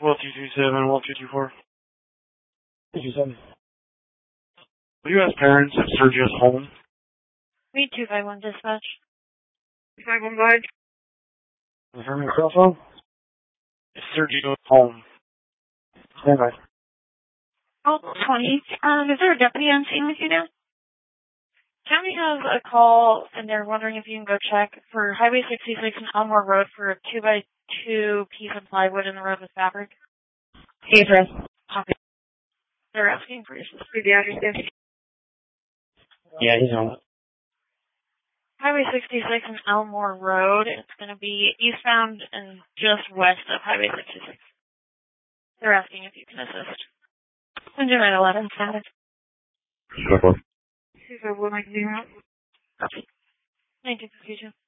Well, 227, well, 224. 227. Will you ask parents if Sergio's home? Read 251 dispatch. 515. Confirming cell phone. Is Sergio home? Stand by. Oh, 20. Is there a deputy on scene with you now? County has a call, and they're wondering if you can go check for Highway 66 and Elmore Road for a 2x2 piece of plywood in the road with fabric. Hey, Chris. Copy. They're asking for your the address there. Yeah, he's on. Highway 66 and Elmore Road. It's going to be eastbound and just west of Highway 66. They're asking if you can assist. Send you write a letter. Sure. 251 Copy. 1952.